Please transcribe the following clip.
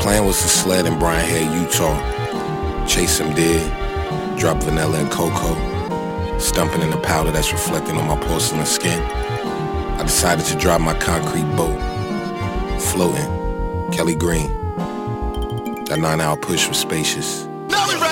plan was to sled in Bryan Head, Utah, chase some deer, drop vanilla and cocoa, stumping in the powder that's reflecting on my porcelain skin. I decided to drive my concrete boat, floating, Kelly Green. That 9-hour push was spacious.